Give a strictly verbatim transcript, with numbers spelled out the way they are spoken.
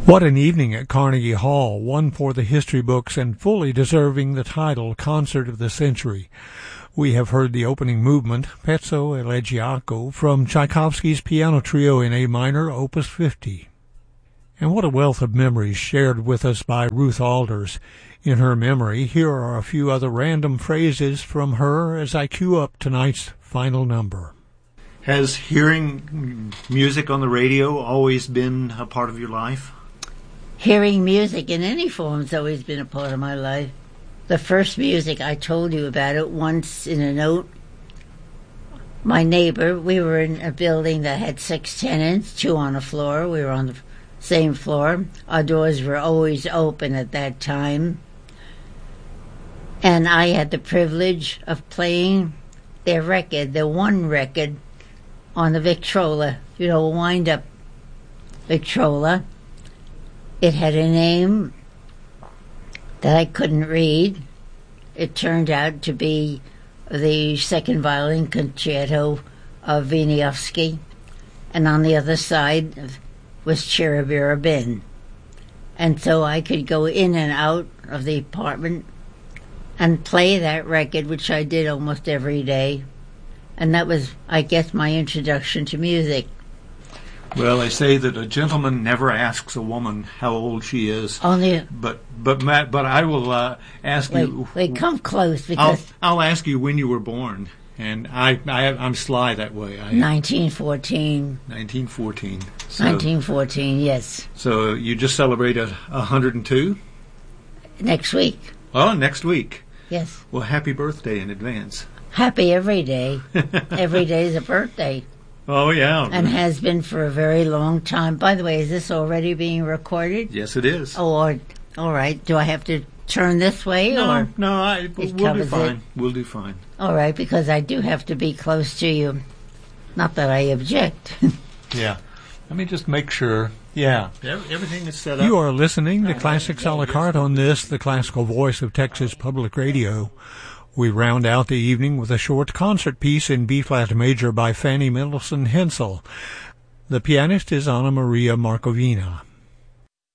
What an evening at Carnegie Hall, one for the history books and fully deserving the title Concert of the Century. We have heard the opening movement, Pezzo Elegiaco, from Tchaikovsky's Piano Trio in A minor, Opus fifty. And what a wealth of memories shared with us by Ruth Alders. In her memory, here are a few other random phrases from her as I cue up tonight's final number. Has hearing music on the radio always been a part of your life? Hearing music in any form has always been a part of my life. The first music, I told you about it once in a note. My neighbor, we were in a building that had six tenants, two on the floor. We were on the same floor. Our doors were always open at that time. And I had the privilege of playing their record, their one record, on the Victrola, you know, wind-up Victrola. It had a name that I couldn't read. It turned out to be the second violin concerto of Wieniawski, and on the other side was Cherubim. And so I could go in and out of the apartment and play that record, which I did almost every day. And that was, I guess, my introduction to music. Well, they say that a gentleman never asks a woman how old she is. Only, but but Matt, but I will uh, ask wait, you. Wait, come close because I'll, I'll ask you when you were born, and I, I I'm sly that way. I, nineteen fourteen. nineteen fourteen. So, nineteen fourteen. Yes. So you just celebrated a hundred and two. Next week. Oh, next week. Yes. Well, happy birthday in advance. Happy every day. Every day is a birthday. Oh, yeah. And has been for a very long time. By the way, is this already being recorded? Yes, it is. Oh, all, all right. Do I have to turn this way? No, or no, I, we'll do fine. It? We'll do fine. All right, because I do have to be close to you. Not that I object. Yeah. Let me just make sure. Yeah. Everything is set up. You are listening to Classics a la carte on this, the classical voice of Texas Public Radio. We round out the evening with a short concert piece in B-flat major by Fanny Mendelssohn Hensel. The pianist is Anna Maria Markovina.